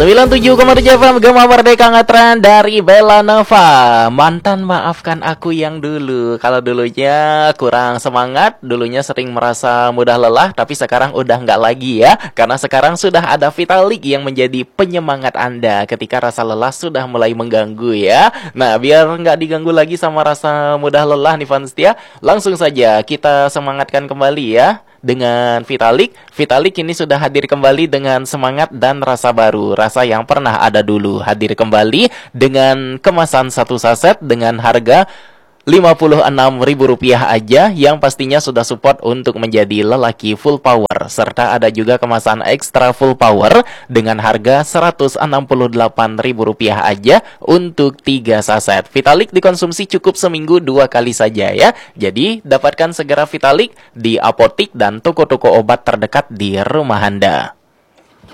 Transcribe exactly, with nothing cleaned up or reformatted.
sembilan puluh tujuh koma tujuh F M Gema Merdeka Ngetren dari Bella Nova. Mantan maafkan aku yang dulu. Kalau dulunya kurang semangat, dulunya sering merasa mudah lelah, tapi sekarang udah nggak lagi ya. Karena sekarang sudah ada Vitalik yang menjadi penyemangat Anda ketika rasa lelah sudah mulai mengganggu ya. Nah, biar nggak diganggu lagi sama rasa mudah lelah nih fans setia, langsung saja kita semangatkan kembali ya dengan Vitalik. Vitalik ini sudah hadir kembali dengan semangat dan rasa baru. Rasa yang pernah ada dulu hadir kembali dengan kemasan satu saset dengan harga lima puluh enam ribu rupiah aja, yang pastinya sudah support untuk menjadi lelaki full power. Serta ada juga kemasan ekstra full power dengan harga seratus enam puluh delapan ribu rupiah aja untuk tiga saset. Vitalik dikonsumsi cukup seminggu dua kali saja ya. Jadi dapatkan segera Vitalik di apotik dan toko-toko obat terdekat di rumah Anda.